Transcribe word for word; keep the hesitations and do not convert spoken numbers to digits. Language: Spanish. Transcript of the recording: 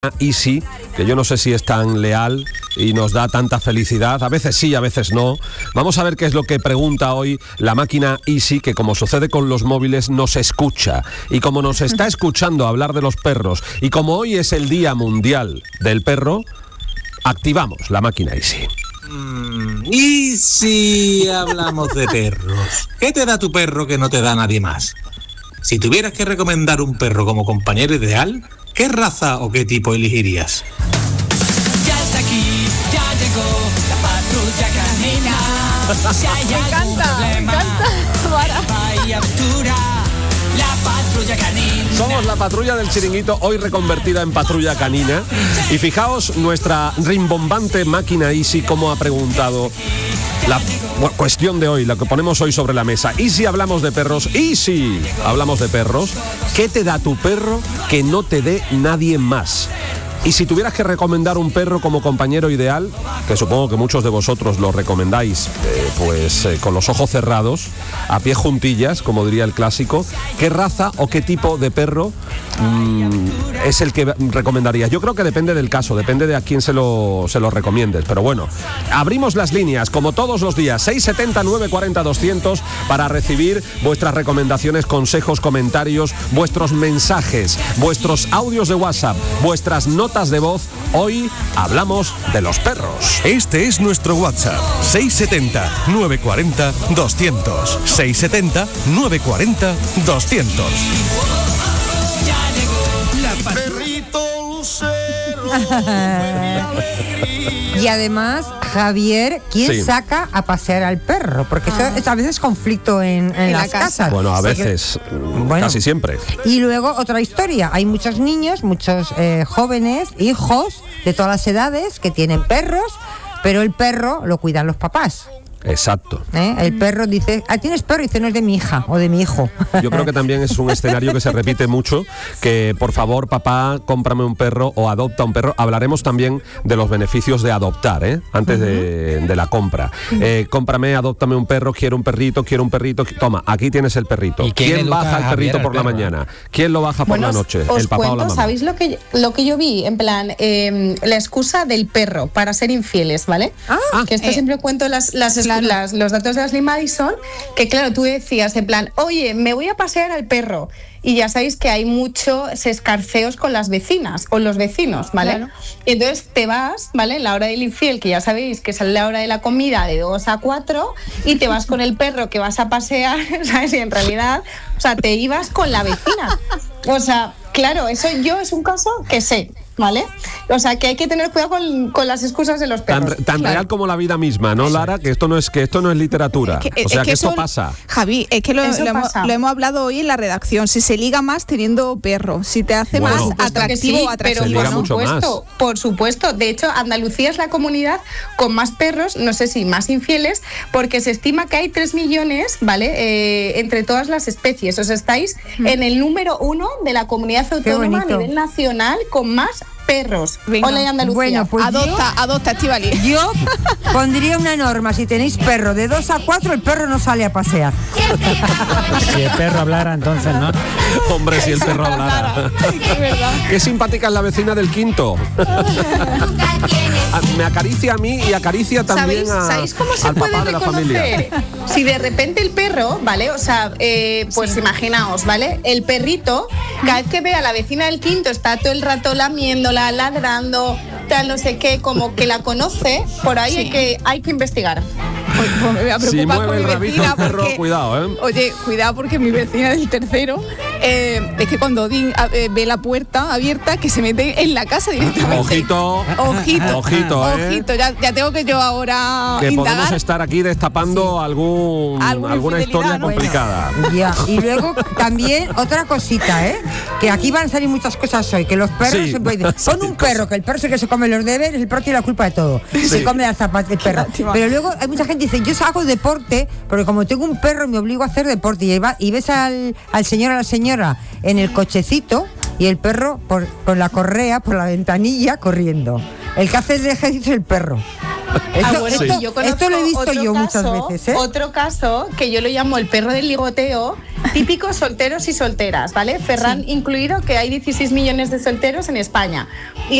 Easy, que yo no sé si es tan leal y nos da tanta felicidad, a veces sí, a veces no. Vamos a ver qué es lo que pregunta hoy la máquina Easy, que como sucede con los móviles nos escucha, y como nos está escuchando hablar de los perros, y como hoy es el Día Mundial del Perro, activamos la máquina Easy. Mm, y si hablamos de perros, ¿qué te da tu perro que no te da nadie más? Si tuvieras que recomendar un perro como compañero ideal, ¿qué raza o qué tipo elegirías? Ya está aquí, ya llegó la patrulla canina. Si hay me encanta, problema, me encanta. vaya aventura, la patrulla canina. Somos la patrulla del Chiringuito, hoy reconvertida en patrulla canina. Y fijaos nuestra rimbombante máquina Easy cómo ha preguntado la bueno, cuestión de hoy, la que ponemos hoy sobre la mesa. ¿Y si hablamos de perros? ¿Y si hablamos de perros? ¿Qué te da tu perro que no te dé nadie más? Y si tuvieras que recomendar un perro como compañero ideal, que supongo que muchos de vosotros lo recomendáis, eh, pues eh, con los ojos cerrados, a pie juntillas, como diría el clásico, ¿qué raza o qué tipo de perro mmm, es el que recomendarías? Yo creo que depende del caso, depende de a quién se lo, se lo recomiendes. Pero bueno, abrimos las líneas, como todos los días, seis setenta, nueve cuarenta, doscientos, para recibir vuestras recomendaciones, consejos, comentarios, vuestros mensajes, vuestros audios de WhatsApp, vuestras notas de voz. Hoy hablamos de los perros. Este es nuestro WhatsApp, seis setenta, nueve cuarenta, doscientos. seis setenta, nueve cuarenta, doscientos. Y además, Javier, ¿quién Sí. saca a pasear al perro? Porque eso es a veces conflicto en, en, En las la casa. casas. Bueno, a O sea que- veces, bueno. casi siempre. Y luego otra historia, hay muchos niños, muchos eh, jóvenes, hijos de todas las edades que tienen perros, pero el perro lo cuidan los papás. Exacto. ¿eh? El perro dice, ah, ¿tienes perro? Y dice, no, es de mi hija o de mi hijo. Yo creo que también es un escenario que se repite mucho, que por favor, papá, cómprame un perro o adopta un perro. Hablaremos también de los beneficios de adoptar, ¿eh? Antes uh-huh. de, de la compra. Eh, cómprame, adóptame un perro, quiero un perrito, quiero un perrito. Toma, aquí tienes el perrito. ¿Y quién ¿Quién baja el perrito al por la perro? mañana? ¿Quién lo baja por Bueno, la noche? os El papá cuento, o la mamá. ¿sabéis lo que, lo que yo vi? En plan, eh, la excusa del perro para ser infieles, ¿vale? Ah, que esto eh, siempre cuento las, las, claro. las, los datos de Ashley Madison, que claro, tú decías en plan, oye, me voy a pasear al perro. Y ya sabéis que hay muchos escarceos con las vecinas o los vecinos, ¿vale? Claro. Y entonces te vas, ¿vale? En la hora del infiel, que ya sabéis que es la hora de la comida de dos a cuatro, y te vas con el perro que vas a pasear, ¿sabes? Y en realidad, o sea, te ibas con la vecina. O sea, claro, eso yo es un caso que sé, ¿vale? O sea, que hay que tener cuidado con, con las excusas de los Tan, perros. tan Claro. real como la vida misma, ¿no, Lara? Que esto no es que esto no es literatura. Es que- o sea, es que, que esto eso- pasa. Javi, es que lo, Eso lo hemos, pasa. lo hemos hablado hoy en la redacción. Si se liga más teniendo perro, si te hace Bueno. más Por supuesto que atractivo sí, o atractivo, Se pero liga por ¿no? mucho más. supuesto, por supuesto. De hecho, Andalucía es la comunidad con más perros, no sé si más infieles, porque se estima que hay tres millones, ¿vale? Eh, entre todas las especies. Os estáis en el número uno de la comunidad autónoma a bonito. nivel nacional con más perros. Venga. Hola, Andalucía. Bueno, pues Adopta, adopta, Estivali. yo pondría una norma, si tenéis perro de dos a cuatro, el perro no sale a pasear. Si el perro hablara, entonces, ¿no? Hombre, si el perro hablara. Es verdad. Qué simpática es la vecina del quinto. Me acaricia a mí y acaricia también ¿Sabéis, a, ¿sabéis cómo se al puede papá de la familia. reconocer? Si de repente el perro, ¿vale? O sea, eh, pues imaginaos, ¿vale? El perrito, cada vez que ve a la vecina del quinto, está todo el rato lamiéndola, ladrando, tal, no sé qué, como que la conoce, por ahí Sí. hay, que, hay que investigar. Pues, pues me voy a Si preocupar mueve por el mi rabito vecina el perro, porque- cuidado, ¿eh? Oye, cuidado porque mi vecina del tercero eh, es que cuando Odín a- eh, ve la puerta abierta que se mete en la casa directamente. Ojito, Ojito, ojito, ¿eh? ojito, ya, ya tengo que yo ahora Que podemos indagar. estar aquí destapando algún, Alguna alguna historia infidelidad, ¿no? complicada. Ya, y luego también otra cosita, ¿eh? Que aquí van a salir muchas cosas hoy, que los perros Sí, se pueden... van a salir Pon un perro, que el perro es el que se come los deberes, el perro tiene la culpa de todo. Se come las zapatas, el perro. lástima. Pero luego hay mucha gente que dice, yo hago deporte, porque como tengo un perro me obligo a hacer deporte. Y, va, y ves al, al señor o a la señora en el cochecito y el perro por, con la correa, por la ventanilla, corriendo. El que hace el ejercicio es el perro. Ah, bueno, Sí. y yo conozco Esto lo he visto otro yo muchas caso- veces, ¿eh? Otro caso que yo lo llamo el perro del ligoteo, típicos solteros y solteras, ¿vale? Ferran incluido, que hay dieciséis millones de solteros en España. Y